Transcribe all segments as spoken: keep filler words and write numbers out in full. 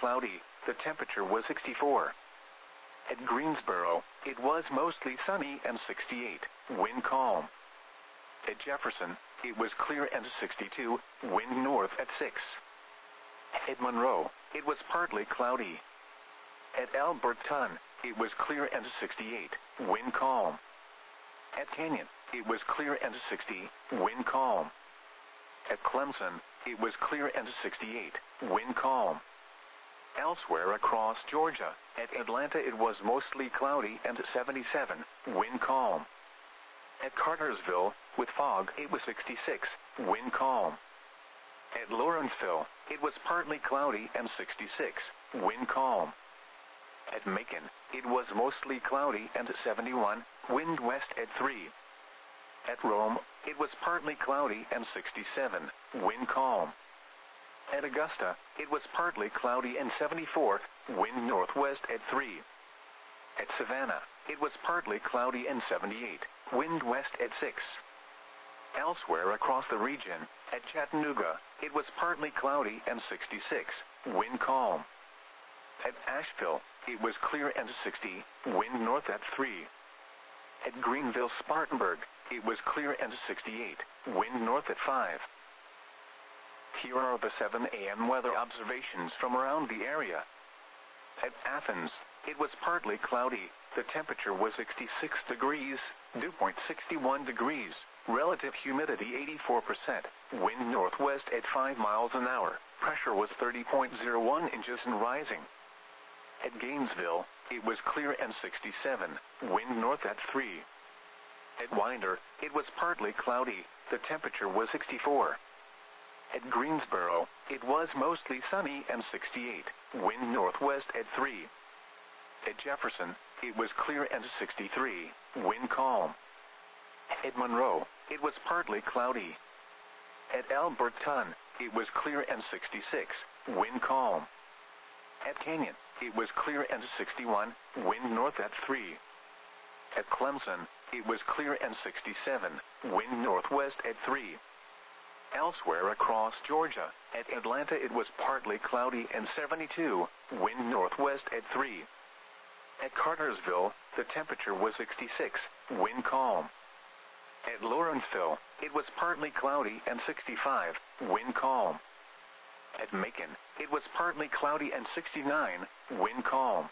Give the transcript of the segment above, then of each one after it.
cloudy, the temperature was sixty-four. At Greensboro, it was mostly sunny and sixty-eight, wind calm. At Jefferson, it was clear and sixty-two, wind north at six. At Monroe, it was partly cloudy. At Alberton, it was clear and sixty-eight, wind calm. At Canyon, it was clear and sixty, wind calm. At Clemson, it was clear and sixty-eight, wind calm. Elsewhere across Georgia, at Atlanta it was mostly cloudy and seventy-seven, wind calm. At Cartersville, with fog it was sixty-six, wind calm. At Lawrenceville, it was partly cloudy and sixty-six, wind calm. At Macon, it was mostly cloudy and seventy-one, wind west at three. At Rome, it was partly cloudy and sixty-seven, wind calm. At Augusta, it was partly cloudy and seventy-four, wind northwest at three. At Savannah, it was partly cloudy and seventy-eight, wind west at six. Elsewhere across the region, at Chattanooga, it was partly cloudy and sixty-six, wind calm. At Asheville, it was clear and sixty, wind north at three. At Greenville-Spartanburg, it was clear and sixty-eight, wind north at five. Here are the seven A M weather observations from around the area. At Athens, it was partly cloudy, the temperature was sixty-six degrees, dew point sixty-one degrees, relative humidity eighty-four percent, wind northwest at five miles an hour, pressure was thirty point zero one inches and rising. At Gainesville, it was clear and sixty-seven, wind north at three. At Winder, it was partly cloudy, the temperature was sixty-four. At Greensboro, it was mostly sunny and sixty-eight, wind northwest at three. At Jefferson, it was clear and sixty-three, wind calm. At Monroe, it was partly cloudy. At Alberton, it was clear and sixty-six, wind calm. At Canyon, it was clear and sixty-one, wind north at three. At Clemson, it was clear and sixty-seven, wind northwest at three. Elsewhere across Georgia, at Atlanta it was partly cloudy and seventy-two, wind northwest at three. At Cartersville, the temperature was sixty-six, wind calm. At Lawrenceville, it was partly cloudy and sixty-five, wind calm. At Macon, it was partly cloudy and sixty-nine, wind calm.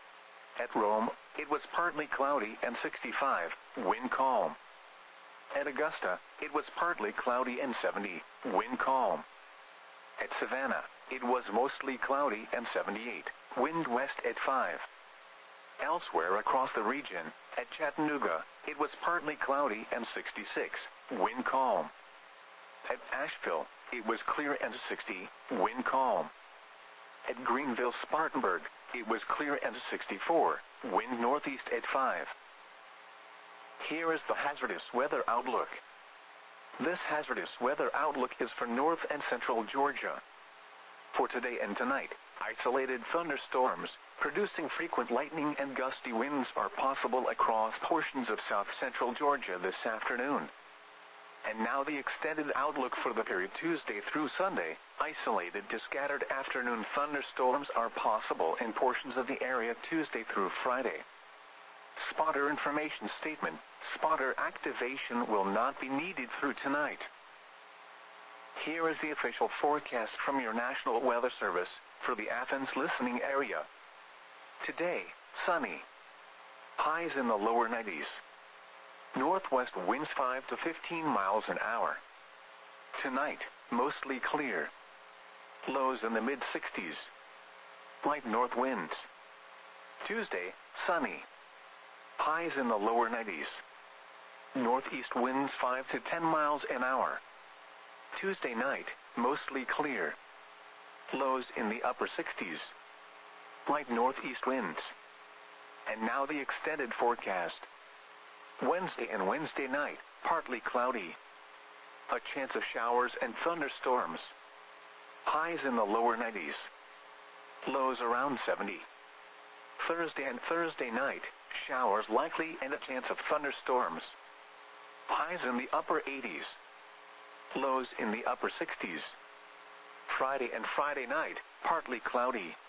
At Rome, it was partly cloudy and sixty-five, wind calm. At Augusta, it was partly cloudy and seventy, wind calm. At Savannah, it was mostly cloudy and seventy-eight, wind west at five. Elsewhere across the region, at Chattanooga, it was partly cloudy and sixty-six, wind calm. At Asheville, it was clear and sixty, wind calm. At Greenville-Spartanburg, it was clear and sixty-four, wind northeast at five. Here is the hazardous weather outlook. This hazardous weather outlook is for north and central Georgia. For today and tonight, isolated thunderstorms, producing frequent lightning and gusty winds are possible across portions of south-central Georgia this afternoon. And now the extended outlook for the period Tuesday through Sunday. Isolated to scattered afternoon thunderstorms are possible in portions of the area Tuesday through Friday. Spotter information statement. Spotter activation will not be needed through tonight. Here is the official forecast from your National Weather Service for the Athens listening area. Today, sunny. Highs in the lower nineties. Northwest winds five to fifteen miles an hour. Tonight, mostly clear. Lows in the mid sixties. Light north winds. Tuesday, sunny. Highs in the lower nineties. Northeast winds five to ten miles an hour. Tuesday night, mostly clear. Lows in the upper sixties. Light northeast winds. And now the extended forecast. Wednesday and Wednesday night, partly cloudy. A chance of showers and thunderstorms. Highs in the lower nineties. Lows around seventy. Thursday and Thursday night, showers likely and a chance of thunderstorms. Highs in the upper eighties. Lows in the upper sixties. Friday and Friday night, partly cloudy.